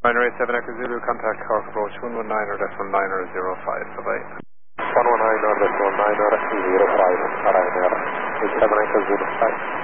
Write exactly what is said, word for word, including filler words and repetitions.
Binary seven Echo Zulu, contact car approach one one nine or decimal nine or zero five. Bye-bye. one one nine or decimal nine or zero five. Ryanair. seven Echo Zulu five.